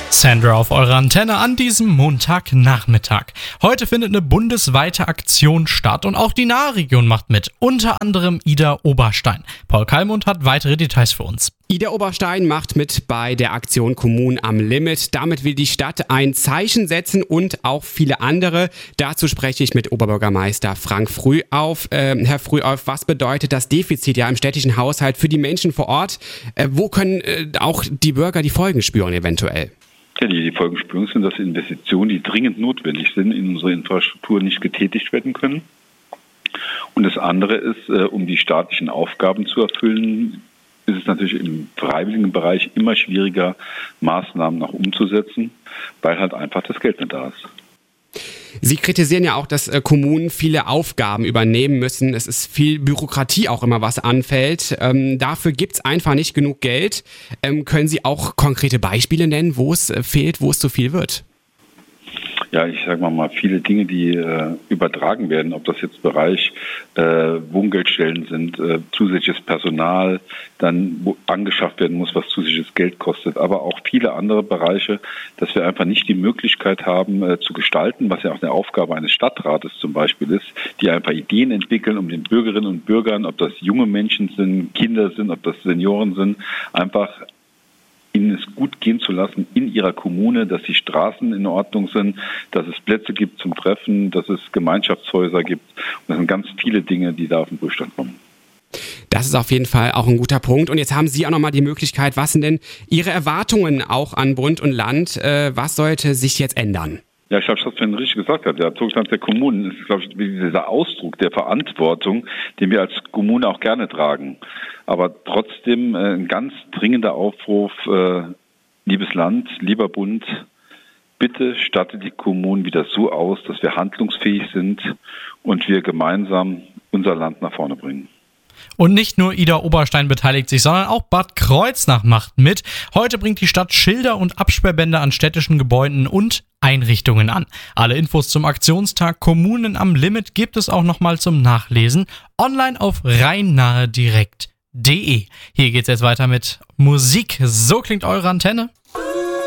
Sandra auf eurer Antenne an diesem Montagnachmittag. Heute findet eine bundesweite Aktion statt und auch die Nahregion macht mit, unter anderem Ida Oberstein. Paul Kallmund hat weitere Details für uns. Ida Oberstein macht mit bei der Aktion Kommunen am Limit. Damit will die Stadt ein Zeichen setzen und auch viele andere. Dazu spreche ich mit Oberbürgermeister Frank Frühauf. Herr Frühauf, was bedeutet das Defizit im städtischen Haushalt für die Menschen vor Ort? Wo können auch die Bürger die Folgen spüren eventuell? Ja, die Folgenspürung sind, dass Investitionen, die dringend notwendig sind, in unsere Infrastruktur nicht getätigt werden können. Und das andere ist, um die staatlichen Aufgaben zu erfüllen, ist es natürlich im freiwilligen Bereich immer schwieriger, Maßnahmen noch umzusetzen, weil halt einfach das Geld nicht da ist. Sie kritisieren ja auch, dass Kommunen viele Aufgaben übernehmen müssen. Es ist viel Bürokratie auch immer, was anfällt. Dafür gibt es einfach nicht genug Geld. Können Sie auch konkrete Beispiele nennen, wo es fehlt, wo es zu viel wird? Ja, ich sage mal viele Dinge, die übertragen werden, ob das jetzt Bereich Wohngeldstellen sind, zusätzliches Personal, dann wo angeschafft werden muss, was zusätzliches Geld kostet, aber auch viele andere Bereiche, dass wir einfach nicht die Möglichkeit haben zu gestalten, was ja auch eine Aufgabe eines Stadtrates zum Beispiel ist, die einfach Ideen entwickeln, um den Bürgerinnen und Bürgern, ob das junge Menschen sind, Kinder sind, ob das Senioren sind, einfach ihnen es gut gehen zu lassen in ihrer Kommune, dass die Straßen in Ordnung sind, dass es Plätze gibt zum Treffen, dass es Gemeinschaftshäuser gibt. Und das sind ganz viele Dinge, die da auf den Prüfstand kommen. Das ist auf jeden Fall auch ein guter Punkt. Und jetzt haben Sie auch nochmal die Möglichkeit, was sind denn Ihre Erwartungen auch an Bund und Land? Was sollte sich jetzt ändern? Ja, ich glaube, das, was Sven richtig gesagt hat. Der Zustand der Kommunen ist, glaube ich, dieser Ausdruck der Verantwortung, den wir als Kommune auch gerne tragen. Aber trotzdem ein ganz dringender Aufruf, liebes Land, lieber Bund, bitte stattet die Kommunen wieder so aus, dass wir handlungsfähig sind und wir gemeinsam unser Land nach vorne bringen. Und nicht nur Ida Oberstein beteiligt sich, sondern auch Bad Kreuznach macht mit. Heute bringt die Stadt Schilder und Absperrbänder an städtischen Gebäuden und Einrichtungen an. Alle Infos zum Aktionstag Kommunen am Limit gibt es auch nochmal zum Nachlesen online auf rheinnahedirekt.de. Hier geht's jetzt weiter mit Musik. So klingt eure Antenne.